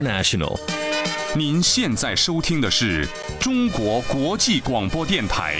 National。 您现在收听的是中国国际广播电台。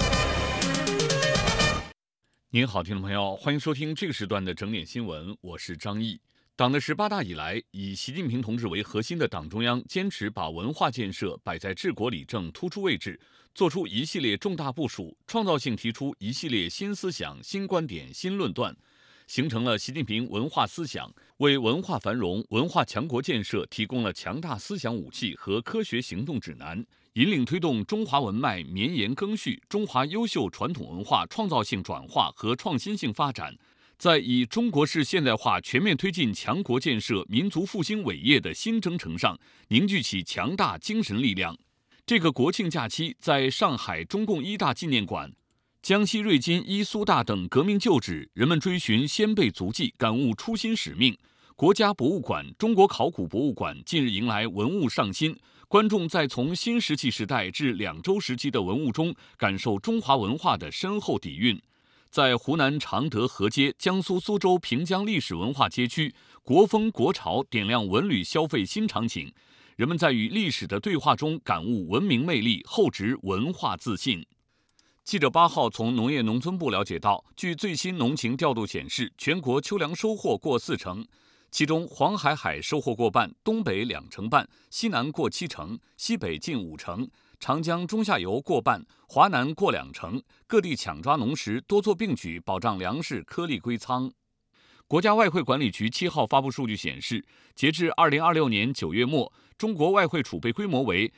您好，听众朋友，欢迎收听这个时段的整点新闻，我是张毅。党的18大以来，以习近平同志为核心的党中央坚持把文化建设摆在治国理政突出位置，做出一系列重大部署，创造性提出一系列新思想、新观点、新论断，形成了习近平文化思想，为文化繁荣、文化强国建设提供了强大思想武器和科学行动指南，引领推动中华文脉绵延更续，中华优秀传统文化创造性转化和创新性发展，在以中国式现代化全面推进强国建设、民族复兴伟业的新征程上凝聚起强大精神力量。这个国庆假期，在上海中共一大纪念馆、江西瑞金伊苏大等革命旧址，人们追寻先辈足迹，感悟初心使命。国家博物馆、中国考古博物馆近日迎来文物上新，观众在从新石器时代至两周时期的文物中，感受中华文化的深厚底蕴。在湖南常德河街、江苏苏州平江历史文化街区，国风国潮点亮文旅消费新场景，人们在与历史的对话中感悟文明魅力，厚植文化自信。记者8号从农业农村部了解到，据最新农情调度显示，全国秋粮收获过40%，其中黄海收获过半，东北2成半，西南过7成，西北近5成，长江中下游过半，华南过2成，各地抢抓农时，多做并举，保障粮食颗粒归仓。国家外汇管理局7号发布数据显示，截至2026年9月末，中国外汇储备规模为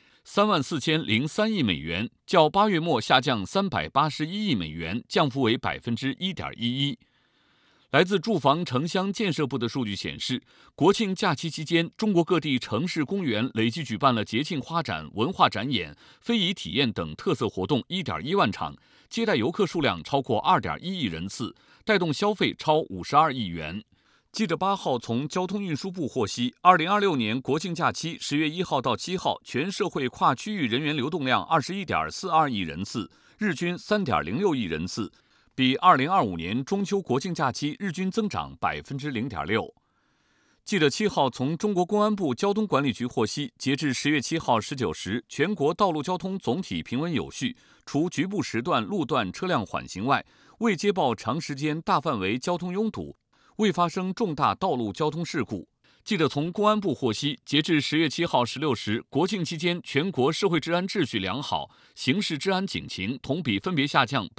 34003亿美元，较8月末下降381亿美元，降幅为1.11%。来自住房城乡建设部的数据显示，国庆假期期间，中国各地城市公园累计举办了节庆花展、文化展演、非遗体验等特色活动1.1万场，接待游客数量超过2.1亿人次，带动消费超52亿元。记者8号从交通运输部获悉，2026年国庆假期10月1号到7号，全社会跨区域人员流动量21.42亿人次，日均3.06亿人次，比2025年中秋国庆假期日均增长0.6%。记者7号从中国公安部交通管理局获悉，截至10月7号19时，全国道路交通总体平稳有序，除局部时段路段车辆缓行外，未接报长时间大范围交通拥堵，未发生重大道路交通事故。记者从公安部获悉，截至10月7号16时，国庆期间全国社会治安秩序良好，刑事治安警情同比分别下降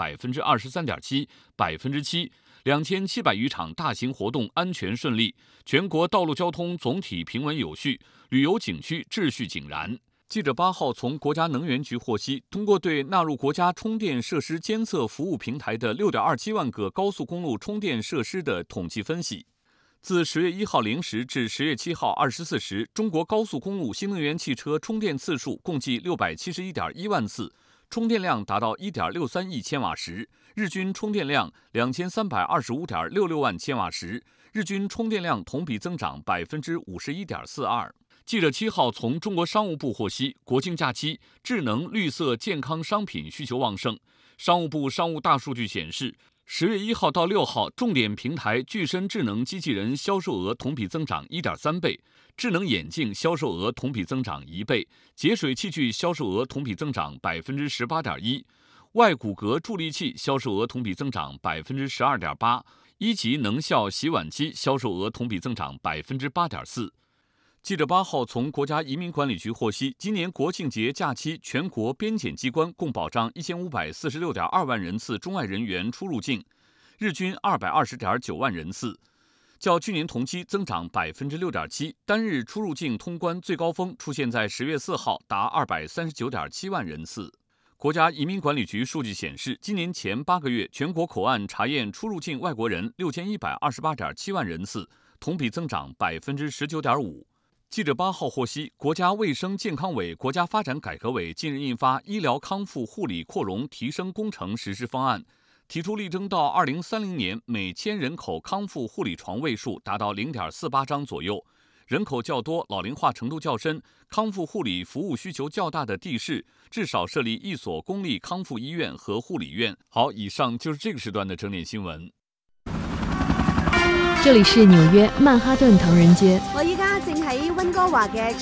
23.7%、7%。2700余场大型活动安全顺利，全国道路交通总体平稳有序，旅游景区秩序井然。记者8号从国家能源局获悉，通过对纳入国家充电设施监测服务平台的6.27万个高速公路充电设施的统计分析，自10月1号0时至10月7号24时，中国高速公路新能源汽车充电次数共计671.1万次，充电量达到1.63亿千瓦时，日均充电量2325.66万千瓦时，日均充电量同比增长51.42%。记者7号从中国商务部获悉，国庆假期智能、绿色、健康商品需求旺盛。商务部商务大数据显示，10月1号到6号，重点平台具身智能机器人销售额同比增长1.3倍，智能眼镜销售额同比增长1倍，节水器具销售额同比增长18.1%，外骨骼助力器销售额同比增长12.8%，一级能效洗碗机销售额同比增长8.4%。记者8号从国家移民管理局获悉，今年国庆节假期，全国边检机关共保障1546.2万人次中外人员出入境，日均220.9万人次，较去年同期增长6.7%。单日出入境通关最高峰出现在10月4号，达239.7万人次。国家移民管理局数据显示，今年前8个月，全国口岸查验出入境外国人6128.7万人次，同比增长19.5%。记者8号获悉，国家卫生健康委、国家发展改革委近日印发《医疗康复护理扩容提升工程实施方案》，提出力争到2030年每1000人口康复护理床位数达到0.48张左右。人口较多、老龄化程度较深、康复护理服务需求较大的地市，至少设立1所公立康复医院和护理院。好，以上就是这个时段的整点新闻。 这里是纽约曼哈顿唐人街。 我依家正喺温哥華嘅